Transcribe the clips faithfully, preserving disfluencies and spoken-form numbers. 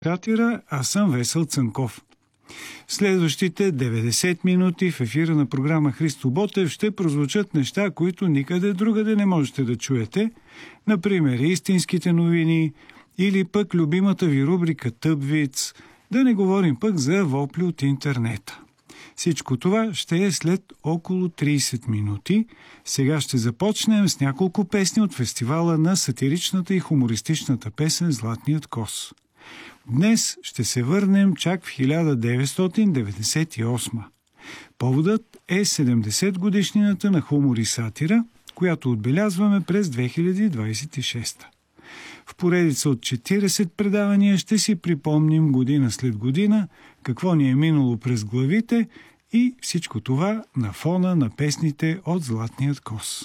Сатира, аз съм Весел Цанков. Следващите деветдесет минути в ефира на програма Христо Ботев ще прозвучат неща, които никъде другаде не можете да чуете. Например, истинските новини или пък любимата ви рубрика Тъпвиц, да не говорим пък за вопли от интернета. Всичко това ще е след около трийсет минути. Сега ще започнем с няколко песни от фестивала на сатиричната и хумористичната песен «Златният кос». Днес ще се върнем чак в хиляда деветстотин деветдесет и осма. Поводът е седемдесет годишнината на хумор и сатира, която отбелязваме през две хиляди двадесет и шеста. В поредица от четирийсет предавания ще си припомним година след година какво ни е минало през главите и всичко това на фона на песните от «Златният кос».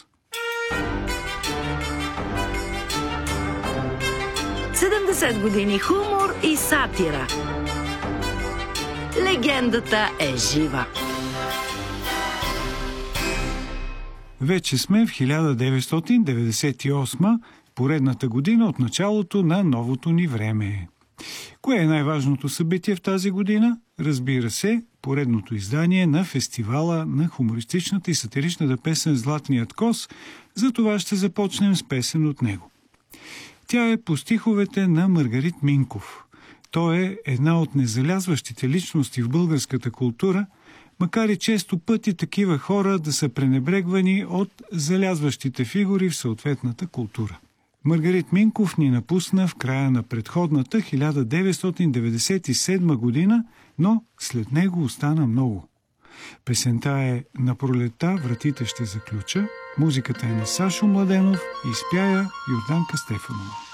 седемдесет години хумор и сатира. Легендата е жива. Вече сме в хиляда деветстотин деветдесет и осма, поредната година от началото на новото ни време. Кое е най-важното събитие в тази година? Разбира се, поредното издание на фестивала на хумористичната и сатиричната песен «Златният кос». За това ще започнем с песен от него. Тя е по стиховете на Маргарит Минков. Той е една от незалязващите личности в българската култура, макар и често пъти такива хора да са пренебрегвани от залязващите фигури в съответната култура. Маргарит Минков ни напусна в края на предходната хиляда деветстотин деветдесет и седма година, но след него остана много. Песента е «На пролетта вратите ще заключа», музиката е на Сашо Младенов и изпя я Йорданка Стефанова.